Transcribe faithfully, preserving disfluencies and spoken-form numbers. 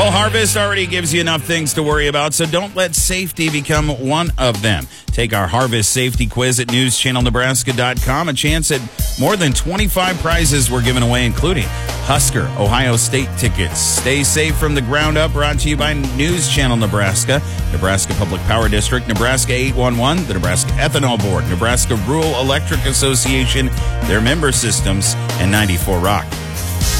Well, Harvest already gives you enough things to worry about, so don't let safety become one of them. Take our Harvest Safety Quiz at news channel nebraska dot com. A chance at more than twenty-five prizes we're giving away, including Husker Ohio State tickets. Stay safe from the ground up, brought to you by News Channel Nebraska, Nebraska Public Power District, Nebraska eight one one, the Nebraska Ethanol Board, Nebraska Rural Electric Association, their member systems, and ninety-four Rock.